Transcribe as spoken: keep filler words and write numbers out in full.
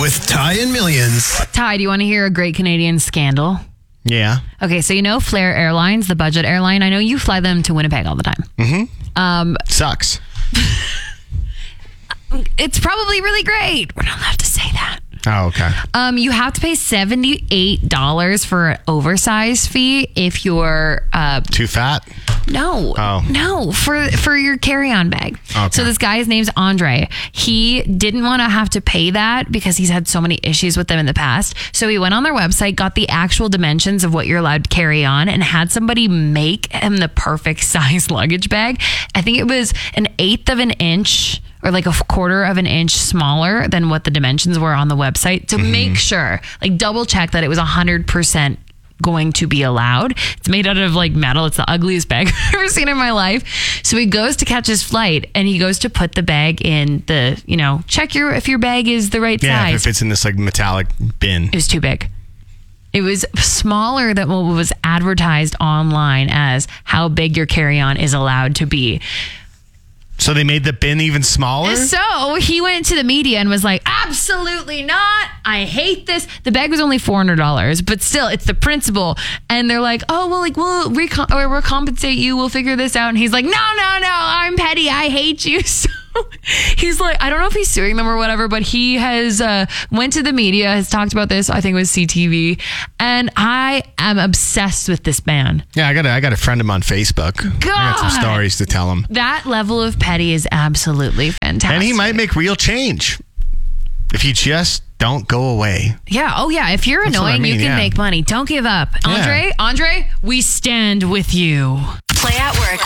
with Ty and Millions. Ty, do you want to hear a great Canadian scandal? Yeah. Okay, so you know Flair Airlines, the budget airline. I know you fly them to Winnipeg all the time. Mm-hmm. Um, Sucks. It's probably really great. We're not allowed to say that. Oh, okay. Um, you have to pay seventy-eight dollars for an oversized fee if you're... Uh, Too fat? No. Oh. No, for for your carry-on bag. Okay. So this guy's name's Andre. He didn't want to have to pay that because he's had so many issues with them in the past. So he went on their website, got the actual dimensions of what you're allowed to carry on, and had somebody make him the perfect size luggage bag. I think it was an eighth of an inch or like a quarter of an inch smaller than what the dimensions were on the website to mm-hmm. make sure, like double check that it was one hundred percent going to be allowed. It's made out of like metal. It's the ugliest bag I've ever seen in my life. So he goes to catch his flight and he goes to put the bag in the, you know, check your if your bag is the right yeah, size. Yeah, if it's in this like metallic bin. It was too big. It was smaller than what was advertised online as how big your carry-on is allowed to be. So they made the bin even smaller? So he went to the media and was like, absolutely not. I hate this. The bag was only four hundred dollars, but still, it's the principle. And they're like, oh, well, like, we'll, recom- or we'll compensate you. We'll figure this out. And he's like, no, no, no, I'm petty. I hate you. So he's like, I don't know if he's suing them or whatever, but he has uh, went to the media, has talked about this. I think it was C T V. And I am obsessed with this man. Yeah, I got a, I got a friend of him on Facebook. God. I got some stories to tell him. That level of petty is absolutely fantastic. And he might make real change if you just don't go away. Yeah. Oh, yeah. If you're That's annoying, I mean, you can yeah. make money. Don't give up. Andre, Yeah. Andre, we stand with you. Play at Work